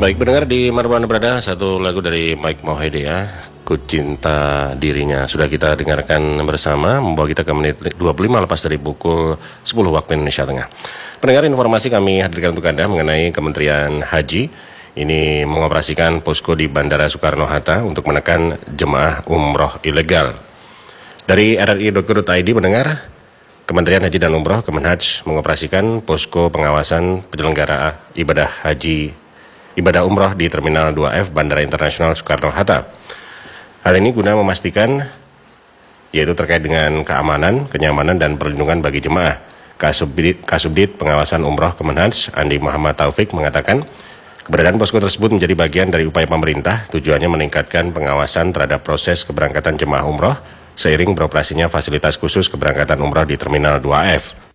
Baik pendengar, di mana berada, satu lagu dari Mike Mohede ya, Ku Cinta Dirinya. Sudah kita dengarkan bersama, membawa kita ke menit 25 lepas dari pukul 10 waktu Indonesia Tengah. Pendengar, informasi kami hadirkan untuk Anda mengenai Kementerian Haji. Ini mengoperasikan posko di Bandara Soekarno-Hatta untuk menekan jemaah umroh ilegal. Dari RRI.co.id mendengar, Kementerian Haji dan Umroh Kemenhaj mengoperasikan posko pengawasan penyelenggara ibadah umroh di Terminal 2F Bandara Internasional Soekarno-Hatta. Hal ini guna memastikan yaitu terkait dengan keamanan, kenyamanan, dan perlindungan bagi jemaah. Kasubdit Pengawasan Umroh Kemenhaj Andi Muhammad Taufik mengatakan keberadaan posko tersebut menjadi bagian dari upaya pemerintah, tujuannya meningkatkan pengawasan terhadap proses keberangkatan jemaah umroh seiring beroperasinya fasilitas khusus keberangkatan umroh di Terminal 2F.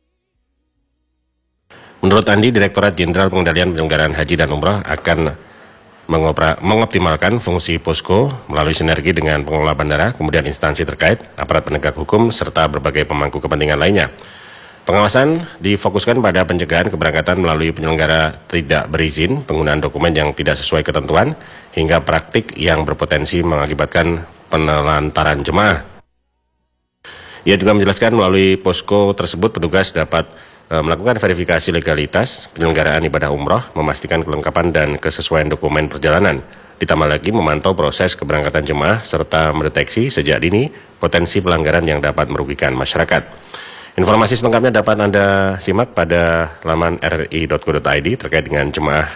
Menurut Andi, Direktorat Jenderal Pengendalian Penyelenggaraan Haji dan Umroh akan mengoptimalkan fungsi posko melalui sinergi dengan pengelola bandara, kemudian instansi terkait, aparat penegak hukum, serta berbagai pemangku kepentingan lainnya. Pengawasan difokuskan pada pencegahan keberangkatan melalui penyelenggara tidak berizin, penggunaan dokumen yang tidak sesuai ketentuan, hingga praktik yang berpotensi mengakibatkan penelantaran jemaah. Ia juga menjelaskan melalui posko tersebut petugas dapat melakukan verifikasi legalitas penyelenggaraan ibadah umroh, memastikan kelengkapan dan kesesuaian dokumen perjalanan, ditambah lagi memantau proses keberangkatan jemaah serta mendeteksi sejak dini potensi pelanggaran yang dapat merugikan masyarakat. Informasi selengkapnya dapat Anda simak pada laman rri.co.id terkait dengan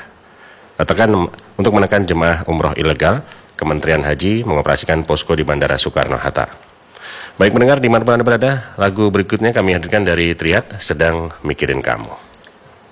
untuk menekan jemaah umroh ilegal. Kementerian Haji mengoperasikan posko di Bandara Soekarno-Hatta. Baik pendengar, dimanapun Anda berada, lagu berikutnya kami hadirkan dari Triad, Sedang Mikirin Kamu.